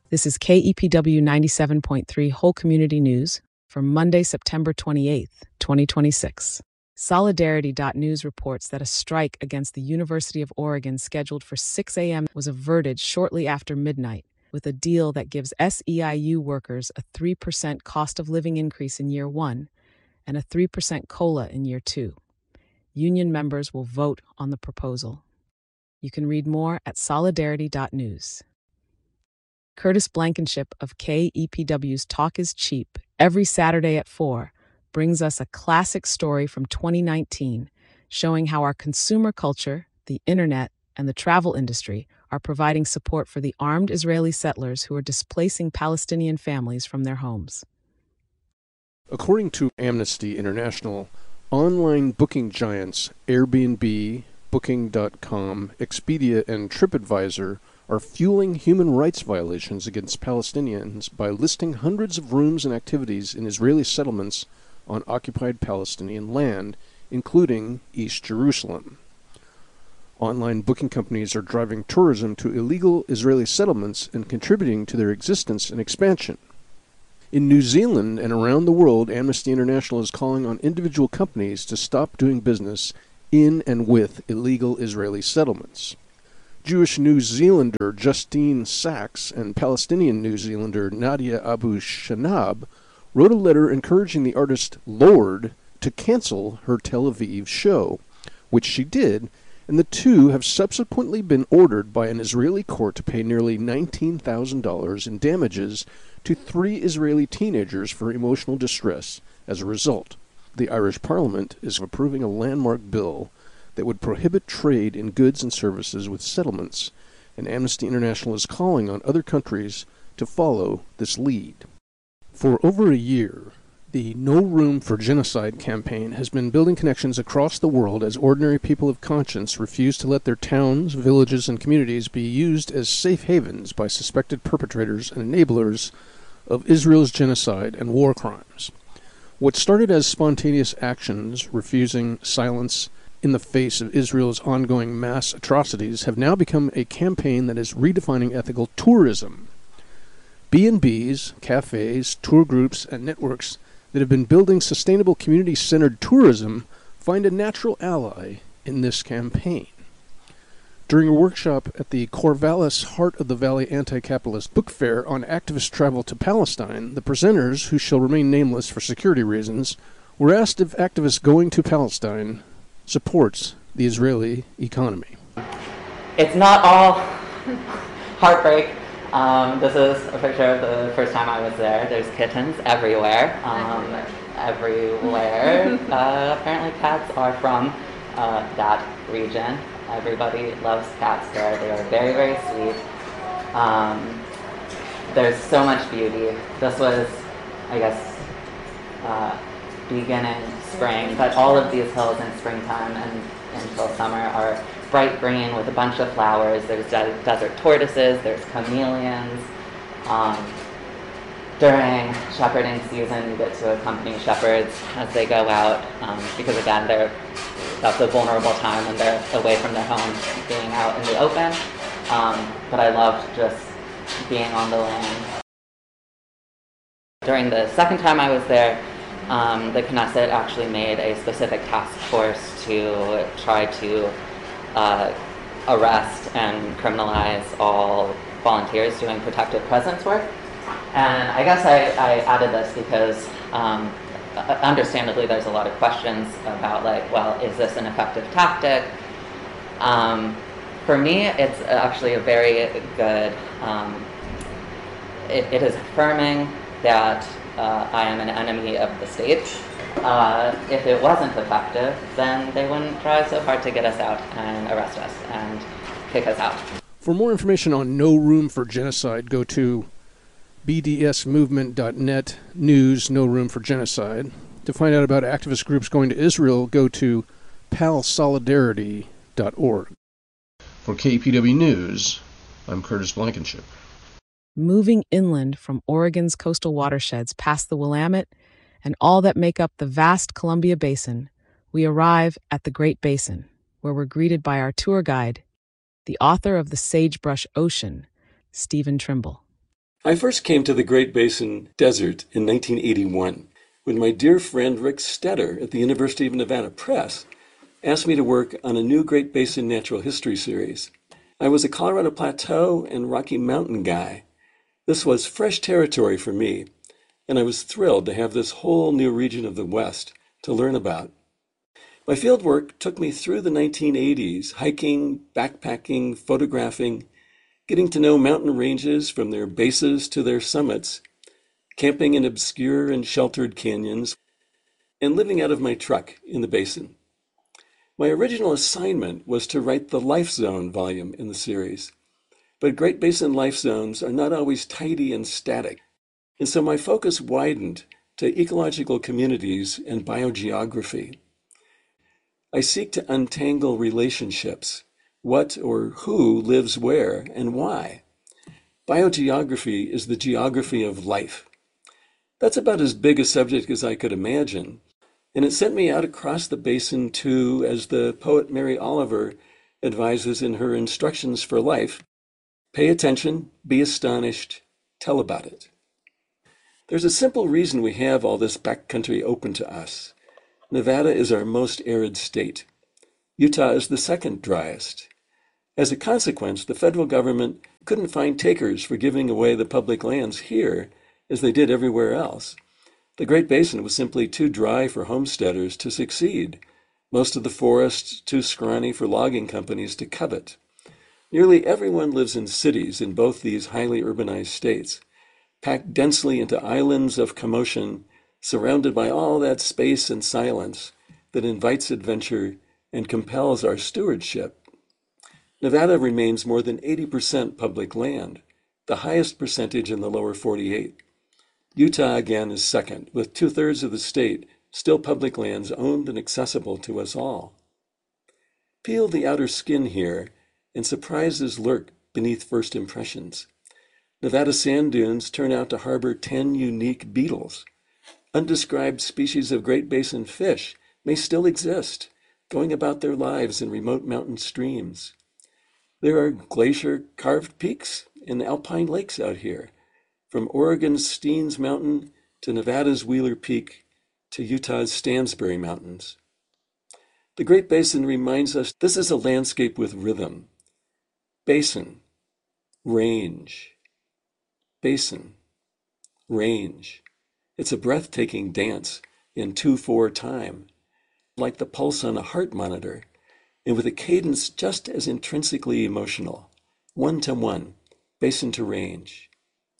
This is KEPW 97.3 Whole Community News for Monday, September 28th, 2026. Solidarity.news reports that a strike against the University of Oregon scheduled for 6 a.m. was averted shortly after midnight, with a deal that gives SEIU workers a 3% cost of living increase in year one and a 3% COLA in year two. Union members will vote on the proposal. You can read more at solidarity.news. Curtis Blankenship of KEPW's Talk is Cheap every Saturday at 4 brings us a classic story from 2019 showing how our consumer culture, the internet, and the travel industry are providing support for the armed Israeli settlers who are displacing Palestinian families from their homes. According to Amnesty International, online booking giants Airbnb, Booking.com, Expedia, and TripAdvisor are fueling human rights violations against Palestinians by listing hundreds of rooms and activities in Israeli settlements on occupied Palestinian land, including East Jerusalem. Online booking companies are driving tourism to illegal Israeli settlements and contributing to their existence and expansion. In New Zealand and around the world, Amnesty International is calling on individual companies to stop doing business in and with illegal Israeli settlements. Jewish New Zealander Justine Sachs and Palestinian New Zealander Nadia Abu Shanab wrote a letter encouraging the artist Lorde to cancel her Tel Aviv show, which she did, and the two have subsequently been ordered by an Israeli court to pay nearly $19,000 in damages to 3 Israeli teenagers for emotional distress as a result. The Irish Parliament is approving a landmark bill that would prohibit trade in goods and services with settlements, and Amnesty International is calling on other countries to follow this lead. For over a year, the No Room for Genocide campaign has been building connections across the world as ordinary people of conscience refuse to let their towns, villages, and communities be used as safe havens by suspected perpetrators and enablers of Israel's genocide and war crimes. What started as spontaneous actions refusing silence in the face of Israel's ongoing mass atrocities have now become a campaign that is redefining ethical tourism. B&Bs, cafes, tour groups, and networks that have been building sustainable community-centered tourism find a natural ally in this campaign. During a workshop at the Corvallis Heart of the Valley Anti-Capitalist Book Fair on activist travel to Palestine, the presenters, who shall remain nameless for security reasons, were asked if activists going to Palestine supports the Israeli economy. It's not all heartbreak. This is a picture of the first time I was there. There's kittens everywhere. Everywhere. Apparently cats are from that region. Everybody loves cats there. They are very, very sweet. There's so much beauty. This was, I guess, beginning spring, but all of these hills in springtime and until summer are bright green with a bunch of flowers. There's desert tortoises, there's chameleons. During shepherding season, you get to accompany shepherds as they go out, because again, that's a vulnerable time when they're away from their homes, being out in the open. But I loved just being on the land. During the second time I was there, the Knesset actually made a specific task force to try to arrest and criminalize all volunteers doing protective presence work. And I guess I added this because understandably there's a lot of questions about, like, well, is this an effective tactic? For me, it's actually a very good, it is affirming that I am an enemy of the state. If it wasn't effective, then they wouldn't try so hard to get us out and arrest us and kick us out. For more information on No Room for Genocide, go to bdsmovement.net news No Room for Genocide. To find out about activist groups going to Israel, go to palsolidarity.org. For KPW News, I'm Curtis Blankenship. Moving inland from Oregon's coastal watersheds past the Willamette and all that make up the vast Columbia Basin, we arrive at the Great Basin, where we're greeted by our tour guide, the author of The Sagebrush Ocean, Stephen Trimble. I first came to the Great Basin Desert in 1981 when my dear friend Rick Stetter at the University of Nevada Press asked me to work on a new Great Basin natural history series. I was a Colorado Plateau and Rocky Mountain guy. This was fresh territory for me, and I was thrilled to have this whole new region of the West to learn about. My fieldwork took me through the 1980s, hiking, backpacking, photographing, getting to know mountain ranges from their bases to their summits, camping in obscure and sheltered canyons, and living out of my truck in the basin. My original assignment was to write the Life Zone volume in the series, but Great Basin life zones are not always tidy and static, and so my focus widened to ecological communities and biogeography. I seek to untangle relationships, what or who lives where and why. Biogeography is the geography of life. That's about as big a subject as I could imagine, and it sent me out across the basin to, as the poet Mary Oliver advises in her Instructions for Life, pay attention, be astonished, tell about it. There's a simple reason we have all this backcountry open to us. Nevada is our most arid state. Utah is the second driest. As a consequence, the federal government couldn't find takers for giving away the public lands here as they did everywhere else. The Great Basin was simply too dry for homesteaders to succeed, most of the forests too scrawny for logging companies to covet. Nearly everyone lives in cities in both these highly urbanized states, packed densely into islands of commotion, surrounded by all that space and silence that invites adventure and compels our stewardship. Nevada remains more than 80% public land, the highest percentage in the lower 48. Utah again is second, with 2/3 of the state still public lands owned and accessible to us all. Peel the outer skin here, and surprises lurk beneath first impressions. Nevada sand dunes turn out to harbor 10 unique beetles. Undescribed species of Great Basin fish may still exist, going about their lives in remote mountain streams. There are glacier-carved peaks and alpine lakes out here, from Oregon's Steens Mountain to Nevada's Wheeler Peak to Utah's Stansbury Mountains. The Great Basin reminds us this is a landscape with rhythm. Basin, range, basin, range. It's a breathtaking dance in 2/4 time, like the pulse on a heart monitor, and with a cadence just as intrinsically emotional, 1-to-1, basin to range.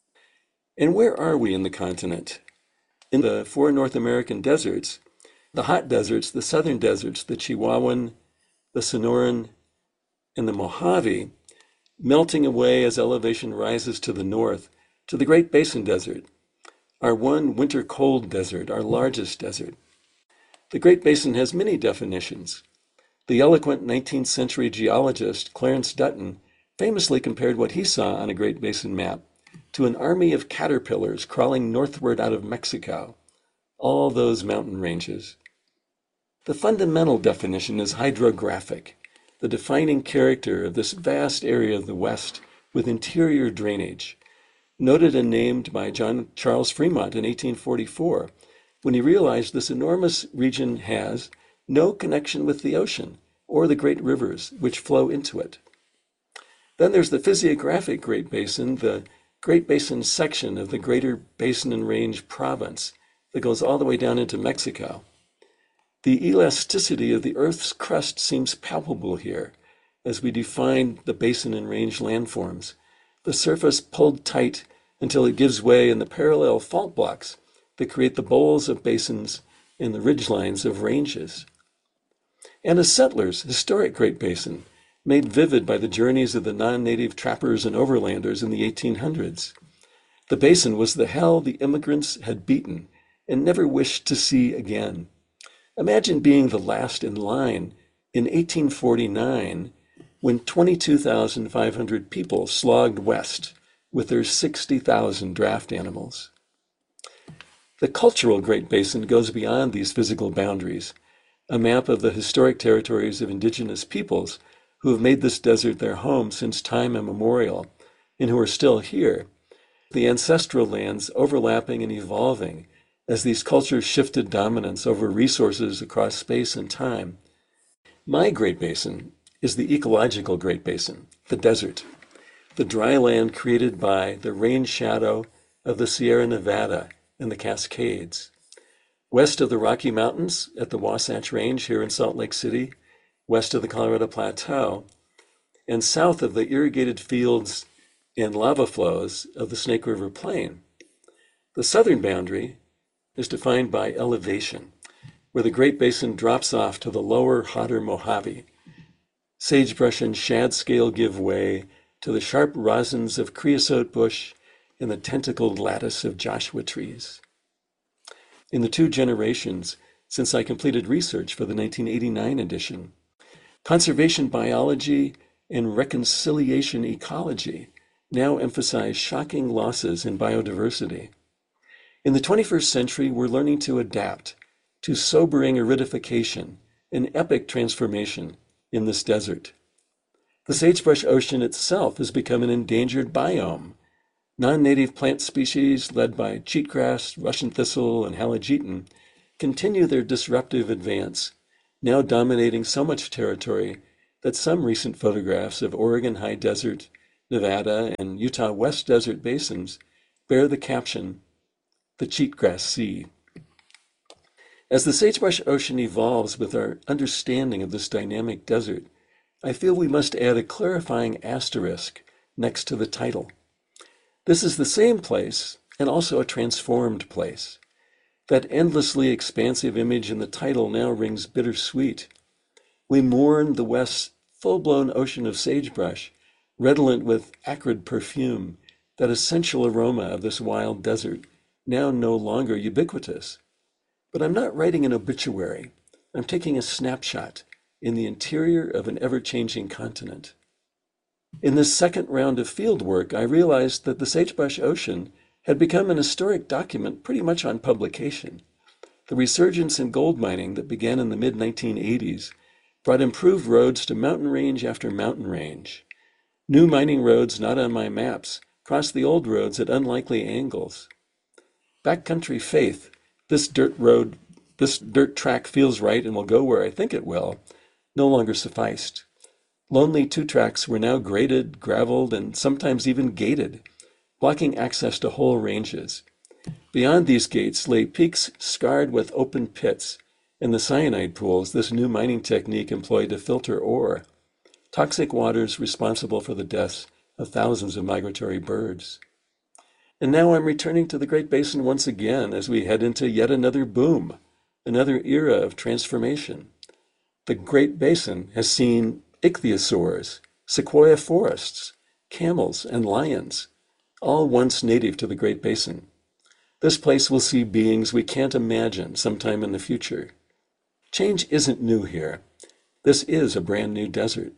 And where are we in the continent? In the 4 North American deserts, the hot deserts, the southern deserts, the Chihuahuan, the Sonoran, and the Mojave, melting away as elevation rises to the north, to the Great Basin Desert, our one winter cold desert, our largest desert. The Great Basin has many definitions. The eloquent 19th century geologist Clarence Dutton famously compared what he saw on a Great Basin map to an army of caterpillars crawling northward out of Mexico, all those mountain ranges. The fundamental definition is hydrographic, the defining character of this vast area of the West with interior drainage, noted and named by John Charles Fremont in 1844, when he realized this enormous region has no connection with the ocean or the great rivers which flow into it. Then there's the physiographic Great Basin, the Great Basin section of the Greater Basin and Range province that goes all the way down into Mexico. The elasticity of the Earth's crust seems palpable here as we define the basin and range landforms, the surface pulled tight until it gives way in the parallel fault blocks that create the bowls of basins and the ridgelines of ranges. And a settler's historic Great Basin, made vivid by the journeys of the non-native trappers and overlanders in the 1800s. The basin was the hell the immigrants had beaten and never wished to see again. Imagine being the last in line in 1849 when 22,500 people slogged west with their 60,000 draft animals. The cultural Great Basin goes beyond these physical boundaries, a map of the historic territories of indigenous peoples who have made this desert their home since time immemorial and who are still here. the ancestral lands overlapping and evolving as these cultures shifted dominance over resources across space and time. My Great Basin is the ecological Great Basin, the desert, the dry land created by the rain shadow of the Sierra Nevada and the Cascades. West of the Rocky Mountains at the Wasatch Range here in Salt Lake City, west of the Colorado Plateau, and south of the irrigated fields and lava flows of the Snake River Plain. The southern boundary is defined by elevation, where the Great Basin drops off to the lower, hotter Mojave. Sagebrush and shad scale give way to the sharp rosins of creosote bush and the tentacled lattice of Joshua trees. In the 2 generations since I completed research for the 1989 edition, conservation biology and reconciliation ecology now emphasize shocking losses in biodiversity. In the 21st century, we're learning to adapt to sobering aridification and epic transformation in this desert. The sagebrush ocean itself has become an endangered biome. Non-native plant species led by cheatgrass, Russian thistle, and halogeton continue their disruptive advance, now dominating so much territory that some recent photographs of Oregon High Desert, Nevada, and Utah West Desert basins bear the caption, "The Cheatgrass Sea." As the sagebrush ocean evolves with our understanding of this dynamic desert, I feel we must add a clarifying asterisk next to the title. This is the same place and also a transformed place. That endlessly expansive image in the title now rings bittersweet. We mourn the West's full-blown ocean of sagebrush, redolent with acrid perfume, that essential aroma of this wild desert, now no longer ubiquitous. But I'm not writing an obituary. I'm taking a snapshot in the interior of an ever-changing continent. In this second round of field work, I realized that the Sagebrush Ocean had become an historic document pretty much on publication. The resurgence in gold mining that began in the mid-1980s brought improved roads to mountain range after mountain range. New mining roads not on my maps crossed the old roads at unlikely angles. Backcountry faith, this dirt track feels right and will go where I think it will, no longer sufficed. Lonely 2-tracks were now graded, graveled, and sometimes even gated, blocking access to whole ranges. Beyond these gates lay peaks scarred with open pits and the cyanide pools this new mining technique employed to filter ore, toxic waters responsible for the deaths of thousands of migratory birds. And now I'm returning to the Great Basin once again as we head into yet another boom, another era of transformation. The Great Basin has seen ichthyosaurs, sequoia forests, camels, and lions, all once native to the Great Basin. This place will see beings we can't imagine sometime in the future. Change isn't new here. This is a brand new desert.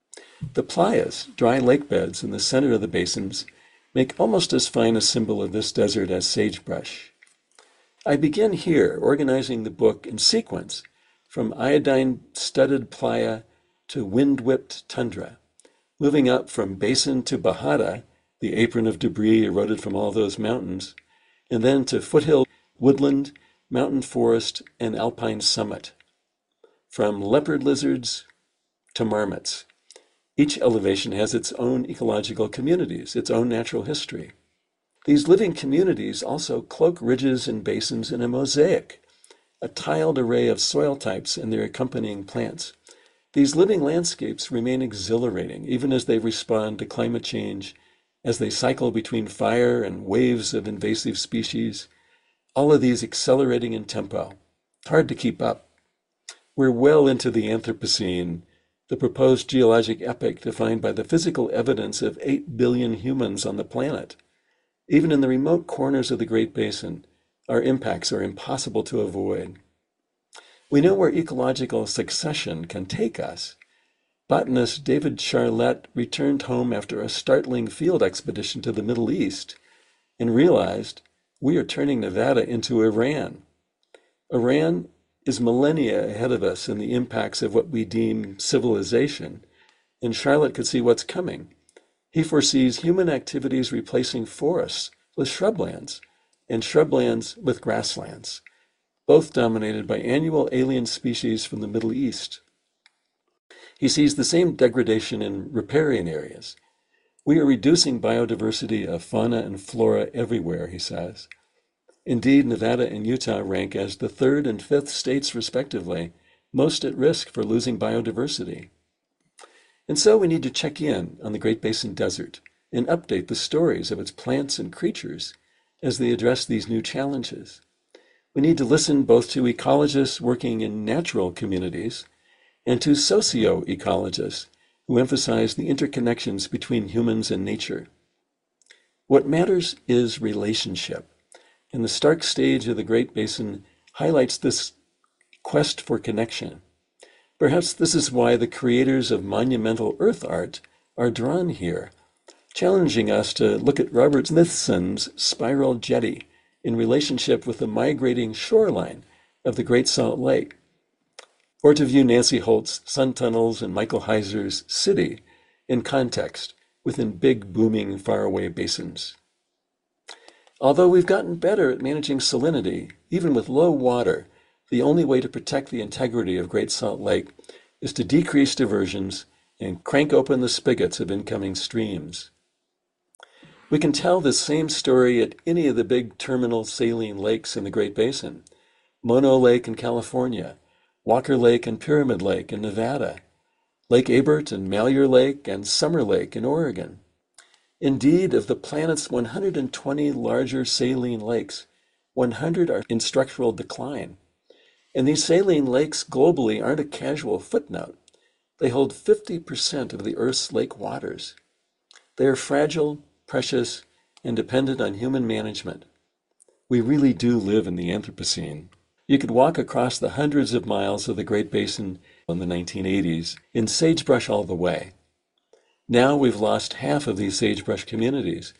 The playas, dry lake beds in the center of the basins, make almost as fine a symbol of this desert as sagebrush. I begin here, organizing the book in sequence, from iodine-studded playa to wind-whipped tundra, moving up from basin to bahada, the apron of debris eroded from all those mountains, and then to foothill, woodland, mountain forest, and alpine summit. From leopard lizards to marmots. Each elevation has its own ecological communities, its own natural history. These living communities also cloak ridges and basins in a mosaic, a tiled array of soil types and their accompanying plants. These living landscapes remain exhilarating even as they respond to climate change, as they cycle between fire and waves of invasive species, all of these accelerating in tempo. It's hard to keep up. We're well into the Anthropocene, the proposed geologic epoch defined by the physical evidence of 8 billion humans on the planet. Even in the remote corners of the Great Basin, our impacts are impossible to avoid. We know where ecological succession can take us. Botanist David Charlette returned home after a startling field expedition to the Middle East and realized we are turning Nevada into Iran. Iran is millennia ahead of us in the impacts of what we deem civilization, and Charlotte could see what's coming. He foresees human activities replacing forests with shrublands and shrublands with grasslands, both dominated by annual alien species from the Middle East. He sees the same degradation in riparian areas. We are reducing biodiversity of fauna and flora everywhere, he says. Indeed, Nevada and Utah rank as the third and fifth states, respectively, most at risk for losing biodiversity. And so we need to check in on the Great Basin Desert and update the stories of its plants and creatures as they address these new challenges. We need to listen both to ecologists working in natural communities and to socio-ecologists who emphasize the interconnections between humans and nature. What matters is relationship, and the Stark stage of the Great Basin highlights this quest for connection. Perhaps this is why the creators of monumental earth art are drawn here, challenging us to look at Robert Smithson's spiral jetty in relationship with the migrating shoreline of the Great Salt Lake, or to view Nancy Holt's sun tunnels and Michael Heiser's city in context within big, booming, faraway basins. Although we've gotten better at managing salinity, even with low water, the only way to protect the integrity of Great Salt Lake is to decrease diversions and crank open the spigots of incoming streams. We can tell this same story at any of the big terminal saline lakes in the Great Basin: Mono Lake in California, Walker Lake and Pyramid Lake in Nevada, Lake Ebert and Malheur Lake and Summer Lake in Oregon. Indeed, of the planet's 120 larger saline lakes, 100 are in structural decline. And these saline lakes globally aren't a casual footnote. They hold 50% of the Earth's lake waters. They are fragile, precious, and dependent on human management. We really do live in the Anthropocene. You could walk across the hundreds of miles of the Great Basin in the 1980s in sagebrush all the way. Now we've lost half of these sagebrush communities,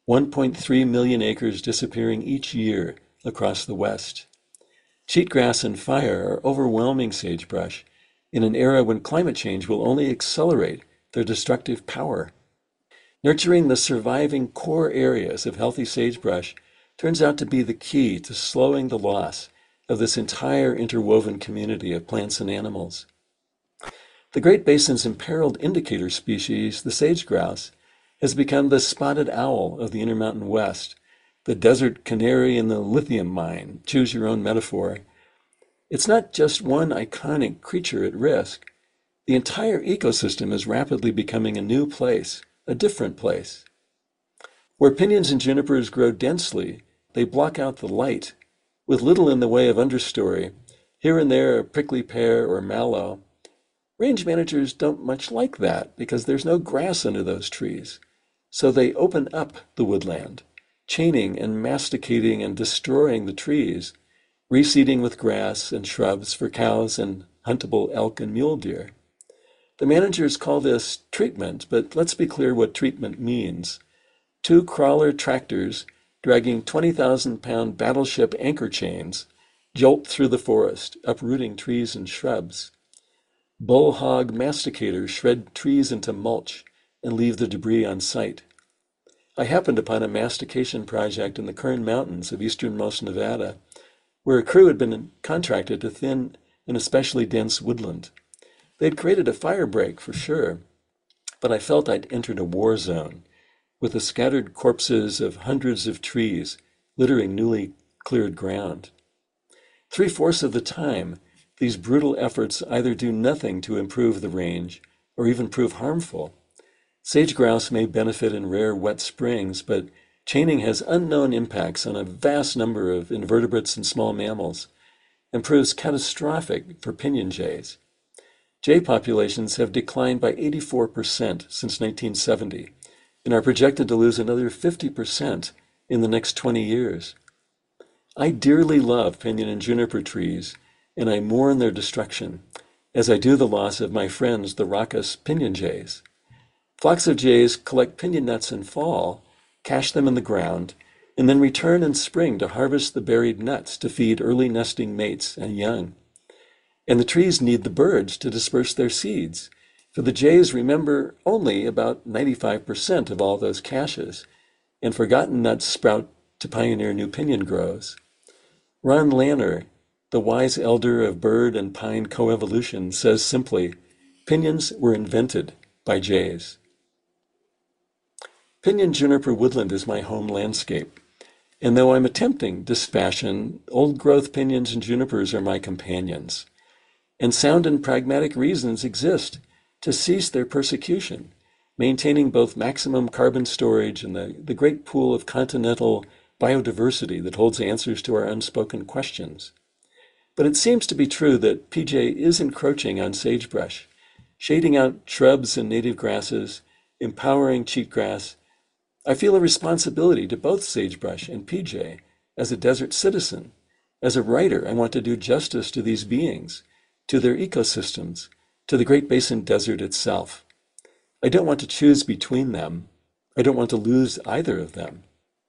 1.3 million acres disappearing each year across the West. Cheatgrass and fire are overwhelming sagebrush in an era when climate change will only accelerate their destructive power. Nurturing the surviving core areas of healthy sagebrush turns out to be the key to slowing the loss of this entire interwoven community of plants and animals. The Great Basin's imperiled indicator species, the sage-grouse, has become the spotted owl of the Intermountain West, the desert canary in the lithium mine, choose your own metaphor. It's not just one iconic creature at risk. The entire ecosystem is rapidly becoming a new place, a different place. Where pinyons and junipers grow densely, they block out the light, with little in the way of understory, here and there a prickly pear or mallow. Range managers don't much like that because there's no grass under those trees. So they open up the woodland, chaining and masticating and destroying the trees, reseeding with grass and shrubs for cows and huntable elk and mule deer. The managers call this treatment, but let's be clear what treatment means. 2 crawler tractors dragging 20,000-pound battleship anchor chains jolt through the forest, uprooting trees and shrubs. Bull hog masticators shred trees into mulch and leave the debris on site. I happened upon a mastication project in the Kern Mountains of easternmost Nevada, where a crew had been contracted to thin an especially dense woodland. They'd created a fire break for sure, but I felt I'd entered a war zone, with the scattered corpses of hundreds of trees littering newly cleared ground. 3/4 of the time, these brutal efforts either do nothing to improve the range or even prove harmful. Sage-grouse may benefit in rare wet springs, but chaining has unknown impacts on a vast number of invertebrates and small mammals and proves catastrophic for pinyon jays. Jay populations have declined by 84% since 1970 and are projected to lose another 50% in the next 20 years. I dearly love pinyon and juniper trees, and I mourn their destruction, as I do the loss of my friends, the raucous pinyon jays. Flocks of jays collect pinyon nuts in fall, cache them in the ground, and then return in spring to harvest the buried nuts to feed early nesting mates and young. And the trees need the birds to disperse their seeds, for the jays remember only about 95% of all those caches, and forgotten nuts sprout to pioneer new pinyon groves. Ron Lanner, the wise elder of bird and pine coevolution, says simply, "Pinyons were invented by jays." Pinyon juniper woodland is my home landscape, and though I'm attempting dispassion, old-growth pinyons and junipers are my companions. And sound and pragmatic reasons exist to cease their persecution, maintaining both maximum carbon storage and the great pool of continental biodiversity that holds answers to our unspoken questions. But it seems to be true that PJ is encroaching on sagebrush, shading out shrubs and native grasses, empowering cheatgrass. I feel a responsibility to both sagebrush and PJ as a desert citizen. As a writer, I want to do justice to these beings, to their ecosystems, to the Great Basin Desert itself. I don't want to choose between them. I don't want to lose either of them.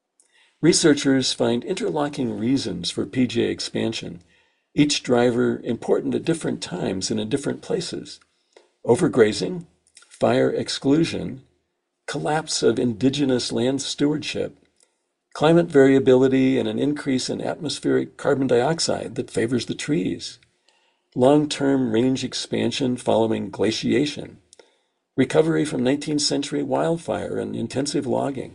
Researchers find interlocking reasons for PJ expansion, each driver important at different times and in different places. Overgrazing, fire exclusion, collapse of indigenous land stewardship, climate variability and an increase in atmospheric carbon dioxide that favors the trees, long-term range expansion following glaciation, recovery from 19th century wildfire and intensive logging.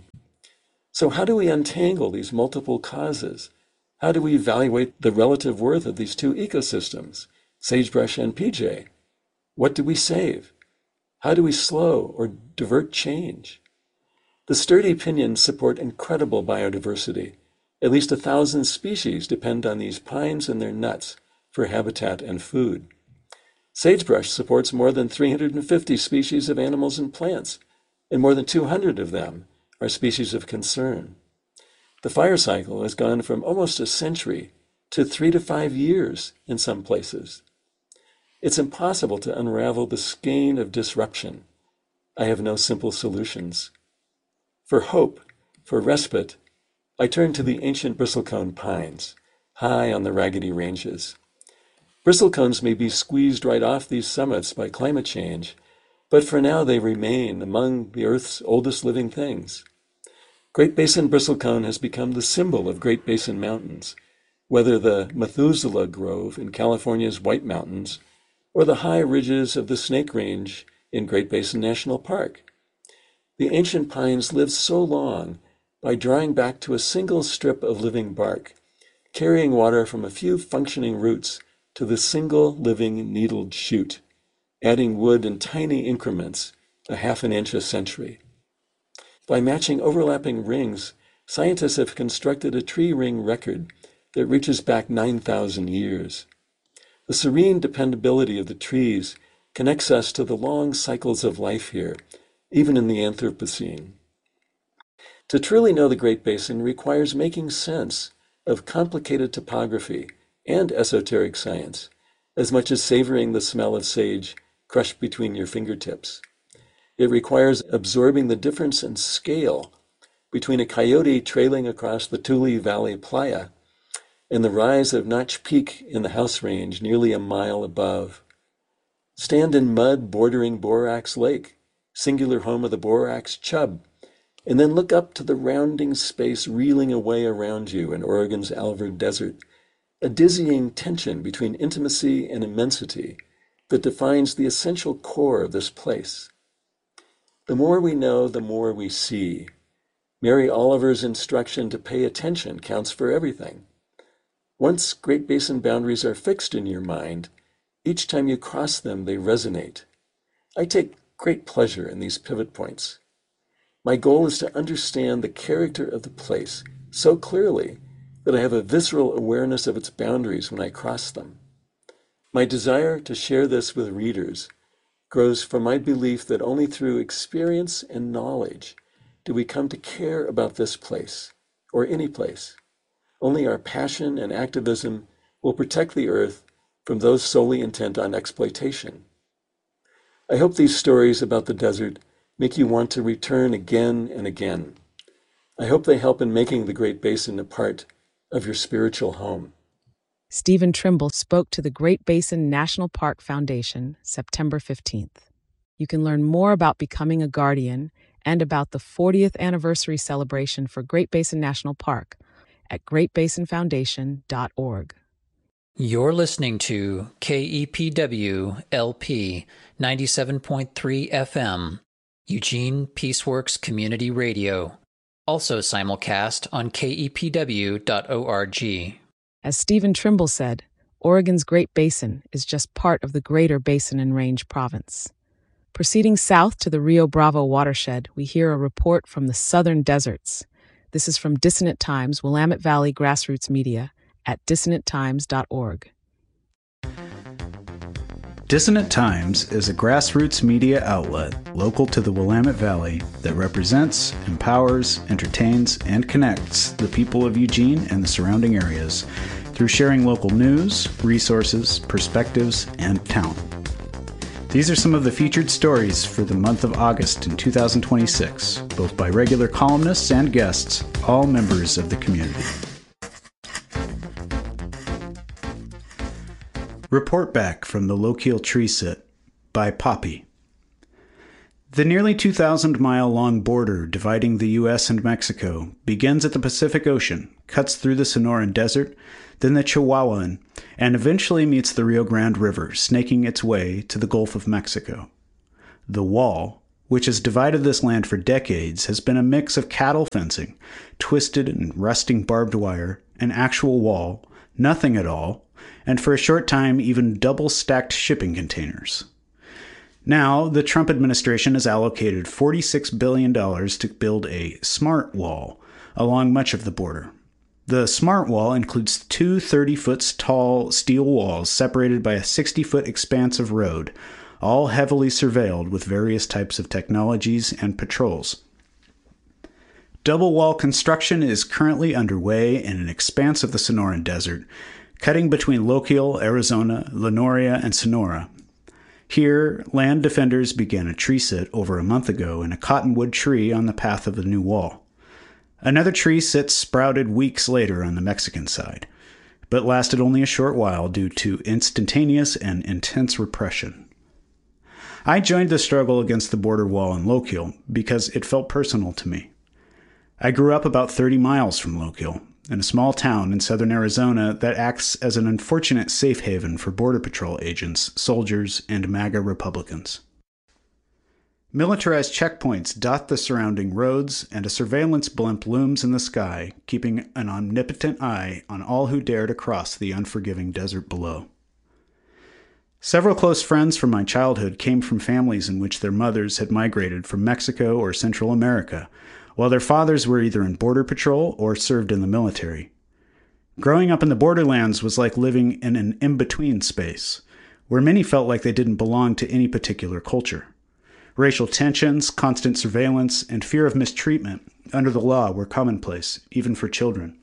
So how do we untangle these multiple causes? How do we evaluate the relative worth of these two ecosystems, sagebrush and PJ? What do we save? How do we slow or divert change? The sturdy pinyons support incredible biodiversity. At least 1,000 species depend on these pines and their nuts for habitat and food. Sagebrush supports more than 350 species of animals and plants, and more than 200 of them are species of concern. The fire cycle has gone from almost a century to 3 to 5 years in some places. It's impossible to unravel the skein of disruption. I have no simple solutions. For hope, for respite, I turn to the ancient bristlecone pines, high on the Raggedy Ranges. Bristlecones may be squeezed right off these summits by climate change, but for now they remain among the Earth's oldest living things. Great Basin bristlecone has become the symbol of Great Basin mountains, whether the Methuselah Grove in California's White Mountains or the high ridges of the Snake Range in Great Basin National Park. The ancient pines lived so long by drawing back to a single strip of living bark, carrying water from a few functioning roots to the single living needled shoot, adding wood in tiny increments, a half an inch a century. By matching overlapping rings, scientists have constructed a tree ring record that reaches back 9,000 years. The serene dependability of the trees connects us to the long cycles of life here, even in the Anthropocene. To truly know the Great Basin requires making sense of complicated topography and esoteric science, as much as savoring the smell of sage crushed between your fingertips. It requires absorbing the difference in scale between a coyote trailing across the Tule Valley playa and the rise of Notch Peak in the House Range nearly a mile above. Stand in mud bordering Borax Lake, singular home of the Borax chub, and then look up to the rounding space reeling away around you in Oregon's Alvord Desert, a dizzying tension between intimacy and immensity that defines the essential core of this place. The more we know, the more we see. Mary Oliver's instruction to pay attention counts for everything. Once Great Basin boundaries are fixed in your mind, each time you cross them, they resonate. I take great pleasure in these pivot points. My goal is to understand the character of the place so clearly that I have a visceral awareness of its boundaries when I cross them. My desire to share this with readers grows from my belief that only through experience and knowledge do we come to care about this place, or any place. Only our passion and activism will protect the earth from those solely intent on exploitation. I hope these stories about the desert make you want to return again and again. I hope they help in making the Great Basin a part of your spiritual home. Stephen Trimble spoke to the Great Basin National Park Foundation September 15th. You can learn more about becoming a guardian and about the 40th anniversary celebration for Great Basin National Park at greatbasinfoundation.org. You're listening to KEPW LP 97.3 FM, Eugene Peaceworks Community Radio, also simulcast on kepw.org. As Stephen Trimble said, Oregon's Great Basin is just part of the greater Basin and Range Province. Proceeding south to the Rio Bravo watershed, we hear a report from the southern deserts. This is from Dissonant Times, Willamette Valley Grassroots Media at dissonanttimes.org. Dissonant Times is a grassroots media outlet local to the Willamette Valley that represents, empowers, entertains, and connects the people of Eugene and the surrounding areas through sharing local news, resources, perspectives, and talent. These are some of the featured stories for the month of August in 2026, both by regular columnists and guests, all members of the community. Report back from the Lochiel Tree Sit by Poppy. The nearly 2,000-mile-long border dividing the U.S. and Mexico begins at the Pacific Ocean, cuts through the Sonoran Desert, then the Chihuahuan, and eventually meets the Rio Grande River, snaking its way to the Gulf of Mexico. The Wall, which has divided this land for decades, has been a mix of cattle fencing, twisted and rusting barbed wire, an actual wall, nothing at all, and for a short time even double-stacked shipping containers. Now, the Trump administration has allocated $46 billion to build a smart wall along much of the border. The smart wall includes two 30-foot tall steel walls separated by a 60-foot expanse of road, all heavily surveilled with various types of technologies and patrols. Double wall construction is currently underway in an expanse of the Sonoran Desert, cutting between Lochiel, Arizona, Lenoria, and Sonora. Here, land defenders began a tree sit over a month ago in a cottonwood tree on the path of the new wall. Another tree sit sprouted weeks later on the Mexican side, but lasted only a short while due to instantaneous and intense repression. I joined the struggle against the border wall in Lochiel because it felt personal to me. I grew up about 30 miles from Lochiel, in a small town in southern Arizona that acts as an unfortunate safe haven for Border Patrol agents, soldiers, and MAGA Republicans. Militarized checkpoints dot the surrounding roads, and a surveillance blimp looms in the sky, keeping an omnipotent eye on all who dare to cross the unforgiving desert below. Several close friends from my childhood came from families in which their mothers had migrated from Mexico or Central America, while their fathers were either in Border Patrol or served in the military. Growing up in the borderlands was like living in an in-between space, where many felt like they didn't belong to any particular culture. Racial tensions, constant surveillance, and fear of mistreatment under the law were commonplace, even for children.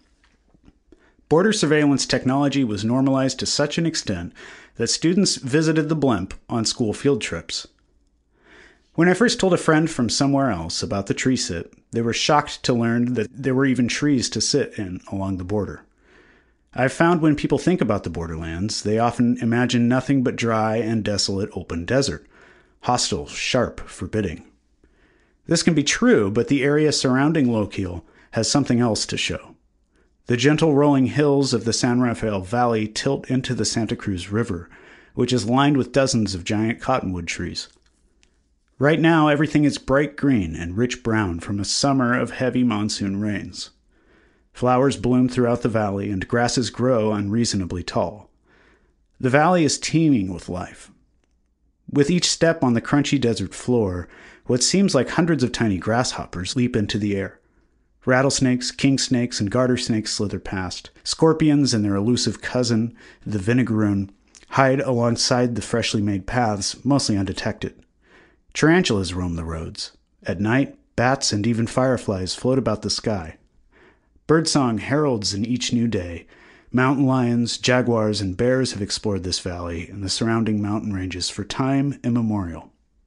Border surveillance technology was normalized to such an extent that students visited the blimp on school field trips. When I first told a friend from somewhere else about the tree sit, they were shocked to learn that there were even trees to sit in along the border. I've found when people think about the borderlands, they often imagine nothing but dry and desolate open desert. Hostile, sharp, forbidding. This can be true, but the area surrounding Lochiel has something else to show. The gentle rolling hills of the San Rafael Valley tilt into the Santa Cruz River, which is lined with dozens of giant cottonwood trees. Right now, everything is bright green and rich brown from a summer of heavy monsoon rains. Flowers bloom throughout the valley, and grasses grow unreasonably tall. The valley is teeming with life. With each step on the crunchy desert floor, what seems like hundreds of tiny grasshoppers leap into the air. Rattlesnakes, king snakes, and garter snakes slither past. Scorpions and their elusive cousin, the vinegaroon, hide alongside the freshly made paths, mostly undetected. Tarantulas roam the roads. At night, bats and even fireflies float about the sky. Birdsong heralds in each new day. Mountain lions, jaguars, and bears have explored this valley and the surrounding mountain ranges for time immemorial.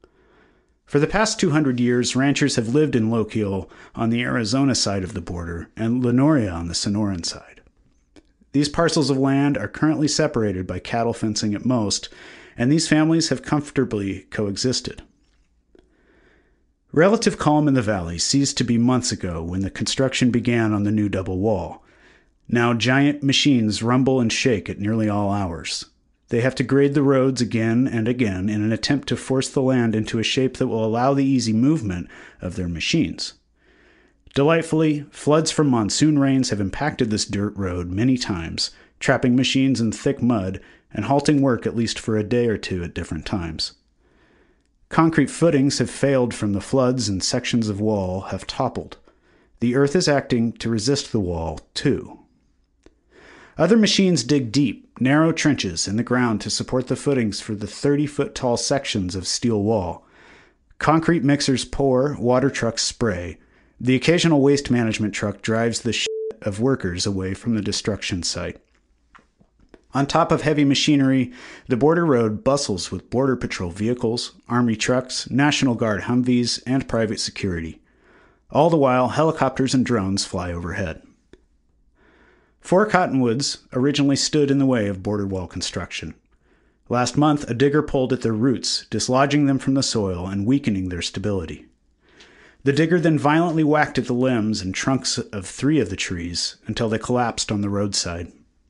For the past 200 years, ranchers have lived in Lochiel on the Arizona side of the border and Lenoria on the Sonoran side. These parcels of land are currently separated by cattle fencing at most, and these families have comfortably coexisted. Relative calm in the valley ceased to be months ago when the construction began on the new double wall. Now giant machines rumble and shake at nearly all hours. They have to grade the roads again and again in an attempt to force the land into a shape that will allow the easy movement of their machines. Delightfully, floods from monsoon rains have impacted this dirt road many times, trapping machines in thick mud and halting work at least for a day or two at different times. Concrete footings have failed from the floods and sections of wall have toppled. The earth is acting to resist the wall, too. Other machines dig deep, narrow trenches in the ground to support the footings for the 30-foot-tall sections of steel wall. Concrete mixers pour, water trucks spray. The occasional waste management truck drives the shit of workers away from the destruction site. On top of heavy machinery, the border road bustles with Border Patrol vehicles, Army trucks, National Guard Humvees, and private security. All the while, helicopters and drones fly overhead. 4 cottonwoods originally stood in the way of border wall construction. Last month, a digger pulled at their roots, dislodging them from the soil and weakening their stability. The digger then violently whacked at the limbs and trunks of 3 of the trees until they collapsed on the roadside.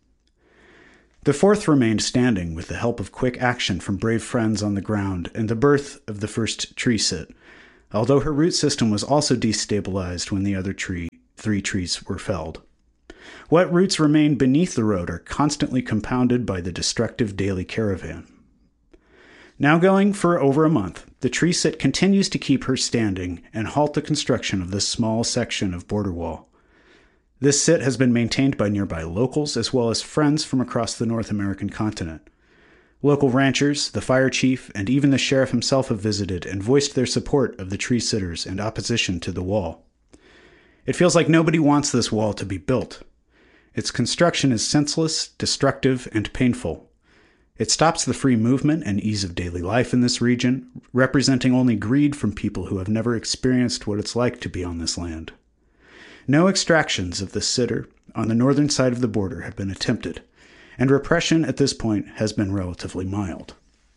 The 4th remained standing with the help of quick action from brave friends on the ground and the birth of the first tree sit, although her root system was also destabilized when the other 3 trees were felled. What roots remain beneath the road are constantly compounded by the destructive daily caravan. Now going for over a month, the tree sit continues to keep her standing and halt the construction of this small section of border wall. This sit has been maintained by nearby locals as well as friends from across the North American continent. Local ranchers, the fire chief, and even the sheriff himself have visited and voiced their support of the tree sitters and opposition to the wall. It feels like nobody wants this wall to be built. Its construction is senseless, destructive, and painful. It stops the free movement and ease of daily life in this region, representing only greed from people who have never experienced what it's like to be on this land. No extractions of the sitter on the northern side of the border have been attempted, and repression at this point has been relatively mild.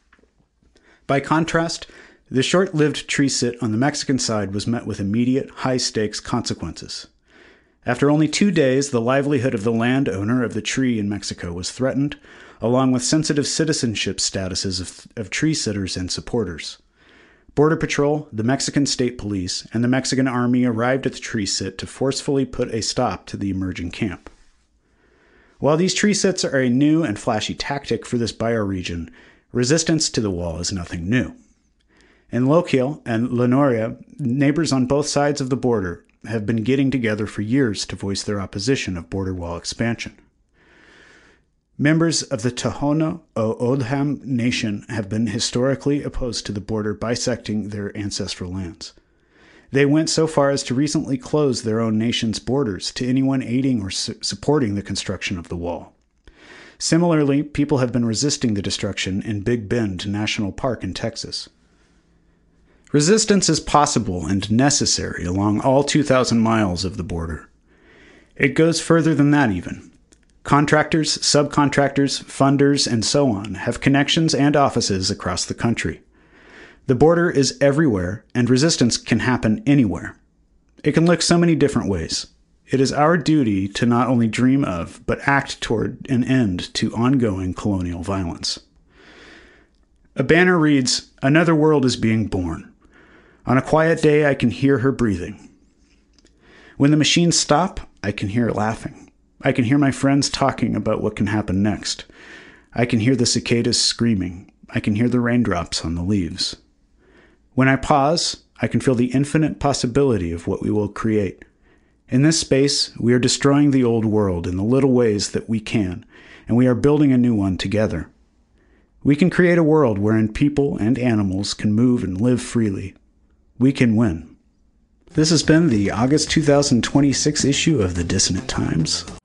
By contrast, the short-lived tree sit on the Mexican side was met with immediate, high-stakes consequences. After only 2 days, the livelihood of the landowner of the tree in Mexico was threatened, along with sensitive citizenship statuses of tree sitters and supporters. Border Patrol, the Mexican State Police, and the Mexican Army arrived at the tree sit to forcefully put a stop to the emerging camp. While these tree sits are a new and flashy tactic for this bioregion, resistance to the wall is nothing new. In Lochiel and Lenoria, neighbors on both sides of the border have been getting together for years to voice their opposition of border wall expansion. Members of the Tohono O'odham Nation have been historically opposed to the border bisecting their ancestral lands. They went so far as to recently close their own nation's borders to anyone aiding or supporting the construction of the wall. Similarly, people have been resisting the destruction in Big Bend National Park in Texas. Resistance is possible and necessary along all 2,000 miles of the border. It goes further than that even. Contractors, subcontractors, funders, and so on have connections and offices across the country. The border is everywhere, and resistance can happen anywhere. It can look so many different ways. It is our duty to not only dream of, but act toward an end to ongoing colonial violence. A banner reads, "Another world is being born. On a quiet day, I can hear her breathing. When the machines stop, I can hear her laughing. I can hear my friends talking about what can happen next. I can hear the cicadas screaming. I can hear the raindrops on the leaves. When I pause, I can feel the infinite possibility of what we will create. In this space, we are destroying the old world in the little ways that we can, and we are building a new one together. We can create a world wherein people and animals can move and live freely. We can win." This has been the August 2026 issue of the Dissonant Times.